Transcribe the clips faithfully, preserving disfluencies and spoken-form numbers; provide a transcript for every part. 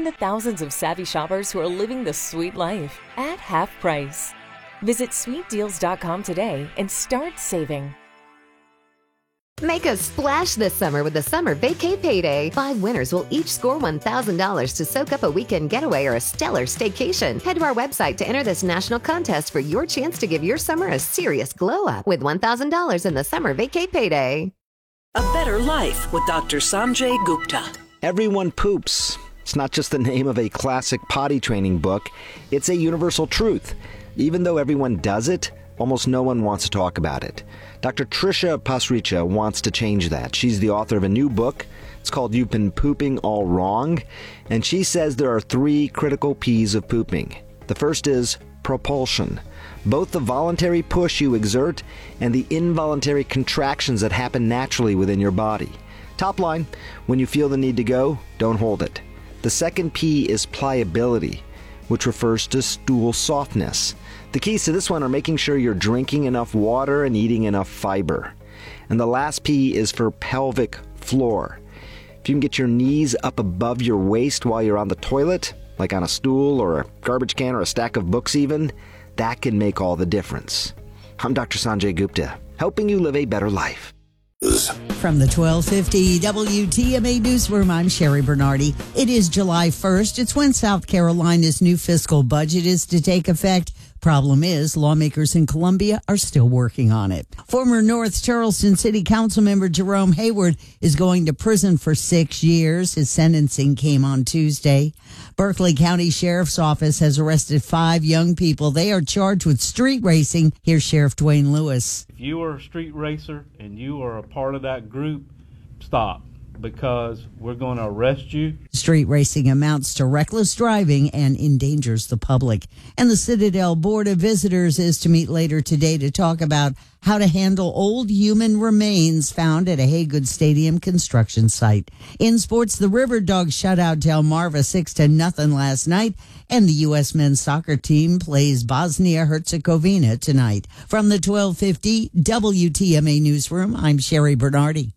Join the thousands of savvy shoppers who are living the sweet life at half price. Visit sweet deals dot com today and start saving. Make a splash this summer with the Summer Vacay Payday. Five winners will each score one thousand dollars to soak up a weekend getaway or a stellar staycation. Head to our website to enter this national contest for your chance to give your summer a serious glow up with one thousand dollars in the Summer Vacay Payday. A Better Life with Doctor Sanjay Gupta. Everyone poops. It's not just the name of a classic potty training book. It's a universal truth. Even though everyone does it, almost no one wants to talk about it. Doctor Trisha Pasricha wants to change that. She's the author of a new book. It's called You've Been Pooping All Wrong. And she says there are three critical P's of pooping. The first is propulsion. Both the voluntary push you exert and the involuntary contractions that happen naturally within your body. Top line, when you feel the need to go, don't hold it. The second P is pliability, which refers to stool softness. The keys to this one are making sure you're drinking enough water and eating enough fiber. And the last P is for pelvic floor. If you can get your knees up above your waist while you're on the toilet, like on a stool or a garbage can or a stack of books even, that can make all the difference. I'm Doctor Sanjay Gupta, helping you live a better life. From the twelve fifty W T M A Newsroom, I'm Sherry Bernardi. It is July first. It's when South Carolina's new fiscal budget is to take effect. Problem is, lawmakers in Columbia are still working on it. Former North Charleston City Council member Jerome Hayward is going to prison for six years. His sentencing came on Tuesday. Berkeley County Sheriff's Office has arrested five young people. They are charged with street racing. Here's Sheriff Dwayne Lewis. If you are a street racer and you are a part of that group, stop, because we're going to arrest you. Street racing amounts to reckless driving and endangers the public. And the Citadel Board of Visitors is to meet later today to talk about how to handle old human remains found at a Haygood Stadium construction site. In sports, the River Dogs shut out Delmarva six to nothing last night, and the U S men's soccer team plays Bosnia-Herzegovina tonight. From the twelve fifty W T M A Newsroom, I'm Sherry Bernardi.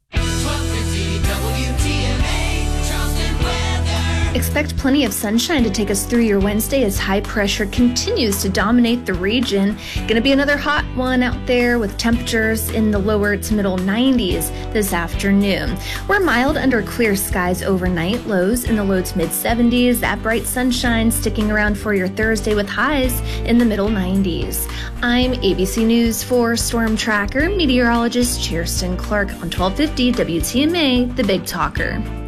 Expect plenty of sunshine to take us through your Wednesday as high pressure continues to dominate the region. Going to be another hot one out there with temperatures in the lower to middle nineties this afternoon. We're mild under clear skies overnight, lows in the low to mid seventies. That bright sunshine sticking around for your Thursday with highs in the middle nineties. I'm A B C News four Storm Tracker meteorologist Kirsten Clark on twelve fifty W T M A, The Big Talker.